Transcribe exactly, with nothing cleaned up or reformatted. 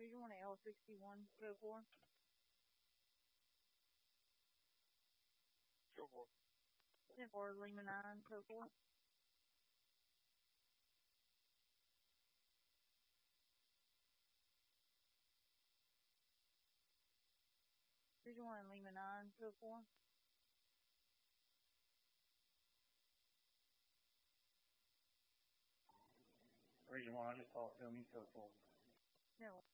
Region one L sixty-one, code four. Go for it. ten four, Lima nine, code four. Region one Lima nine, code four. Region one, I just talked to him, he's code four. No.